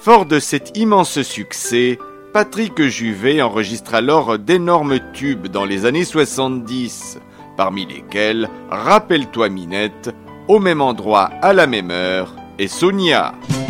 Fort de cet immense succès, Patrick Juvet enregistre alors d'énormes tubes dans les années 70, parmi lesquels Rappelle-toi Minette, Au même endroit, à la même heure et Sonia.